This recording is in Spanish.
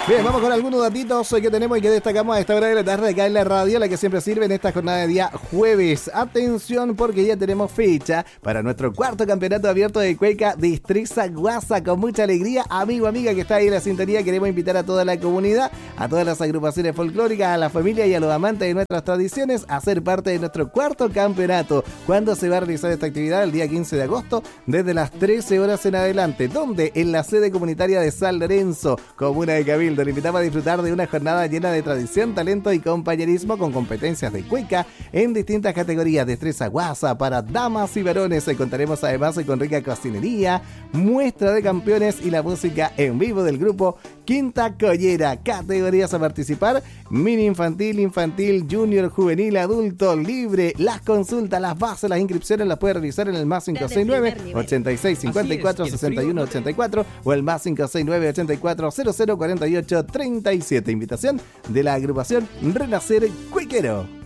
Bien, vamos con algunos datitos que tenemos y que destacamos a esta hora de la tarde acá en la radio, la que siempre sirve en esta jornada de día jueves. Atención, porque ya tenemos fecha para nuestro cuarto campeonato abierto de cueca Destreza Guasa. Con mucha alegría, amigo, amiga que está ahí en la sintonía, queremos invitar a toda la comunidad, a todas las agrupaciones folclóricas, a la familia y a los amantes de nuestras tradiciones a ser parte de nuestro cuarto campeonato. ¿Cuándo se va a realizar esta actividad? El día 15 de agosto, desde las 13 horas en adelante. ¿Dónde? En la sede comunitaria de San Lorenzo, comuna de Cabildo. Le invitamos a disfrutar de una jornada llena de tradición, talento y compañerismo con competencias de cueca en distintas categorías. Destreza Guasa para damas y varones. Contaremos además con rica cocinería, muestra de campeones y la música en vivo del grupo Quinta Collera. Categorías a participar: mini infantil, infantil, junior, juvenil, adulto, libre. Las consultas, las bases, las inscripciones las puede realizar en el más 569 86 54 61 84 o el más 569 84 00 48 37. Invitación de la agrupación Renacer Cuequero.